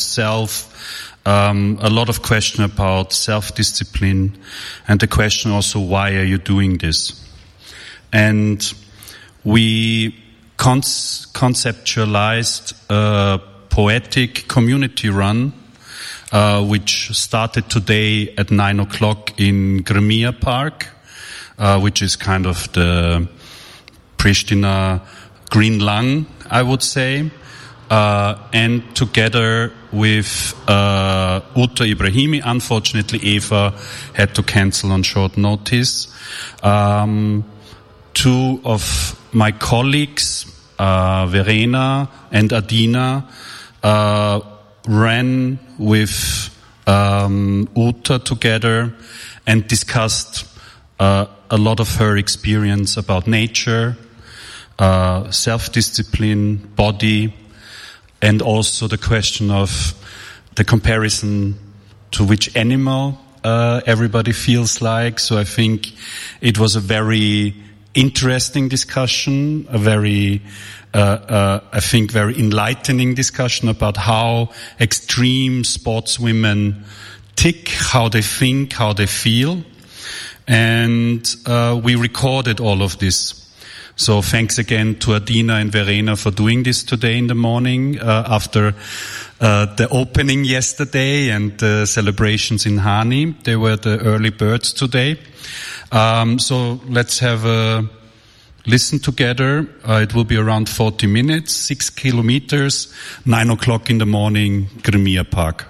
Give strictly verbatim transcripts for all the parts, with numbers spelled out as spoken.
yourself, um, a lot of question about self-discipline, and the question also, why are you doing this? And we con- conceptualized a poetic community run, uh, which started today at nine o'clock in Grmija Park, uh, which is kind of the Pristina Green Lung, I would say. Uh, and together with uh, Uta Ibrahimi, unfortunately Eva had to cancel on short notice. Um, two of my colleagues, uh, Verena and Adina, uh, ran with um, Uta together and discussed uh, a lot of her experience about nature, uh, self-discipline, body, and also the question of the comparison to which animal uh, everybody feels like. So I think it was a very interesting discussion, a very, uh, uh, I think, very enlightening discussion about how extreme sportswomen tick, how they think, how they feel. And uh, we recorded all of this. So thanks again to Adina and Verena for doing this today in the morning uh, after uh, the opening yesterday and the celebrations in Hani. They were the early birds today. Um, so let's have a listen together. Uh, it will be around forty minutes, six kilometers, nine o'clock in the morning, Grmija Park.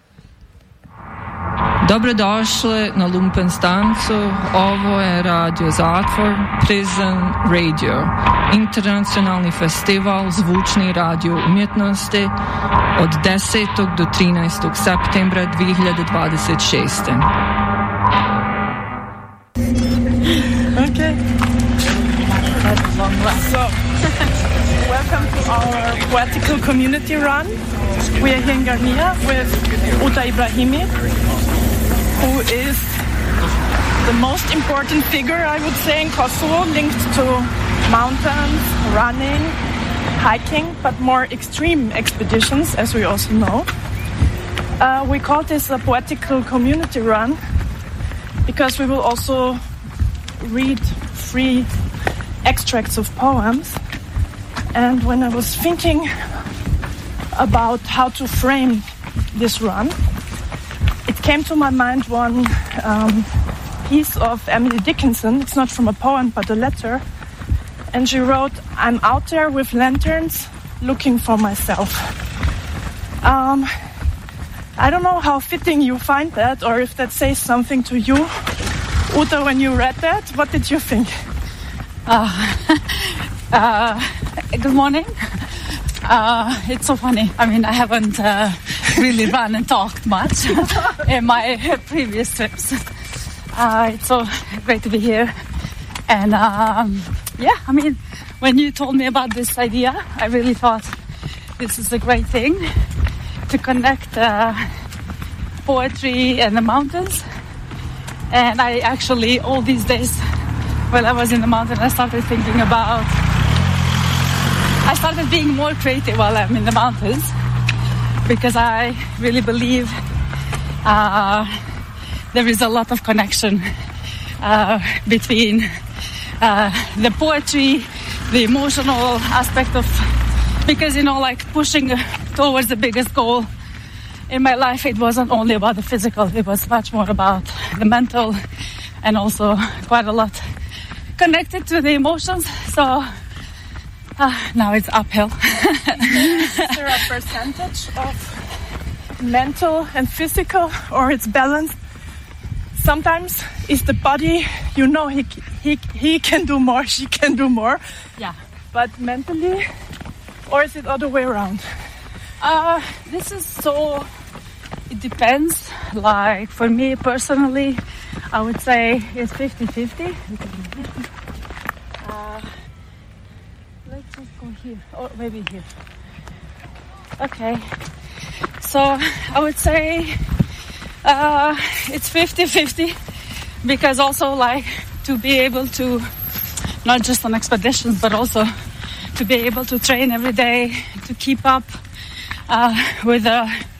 Dobrodošli na Lumpen stancu, ovo je Radio Zatvor, Prison Radio, internacionalni festival zvučni radio umjetnosti od desetog do trinaestog septembra dvije hiljade dvadeset šeste. Okay. So, welcome to our poetical community run. We are here in Grmija with Uta Ibrahimi, who is the most important figure, I would say, in Kosovo, linked to mountains, running, hiking, but more extreme expeditions, as we also know. Uh, we call this a poetical community run because we will also read three extracts of poems. And when I was thinking about how to frame this run, it came to my mind one um, piece of Emily Dickinson. It's not from a poem, but a letter. And she wrote, "I'm out there with lanterns looking for myself." Um, I don't know how fitting you find that, or if that says something to you. Uta, when you read that, what did you think? Uh, uh, good morning. Uh, it's so funny. I mean, I haven't uh, really run and talked much in my previous trips. Uh, it's so great to be here. And um, yeah, I mean, when you told me about this idea, I really thought this is a great thing to connect uh, poetry and the mountains. And I actually, all these days, while I was in the mountain, I started thinking about I started being more creative while I'm in the mountains, because I really believe uh, there is a lot of connection uh, between uh, the poetry, the emotional aspect of, because, you know, like pushing towards the biggest goal in my life, it wasn't only about the physical, it was much more about the mental, and also quite a lot connected to the emotions. So Uh, now it's uphill. Is there a percentage of mental and physical, or it's balanced? Sometimes it's the body, you know, he he he can do more, she can do more. Yeah. But mentally, or is it other way around? Uh, this is so, it depends. Like for me personally, I would say it's fifty-fifty. Uh, let's just go here, or maybe here. Okay. So I would say uh, it's fifty-fifty, because also like to be able to, not just on expeditions, but also to be able to train every day, to keep up uh, with the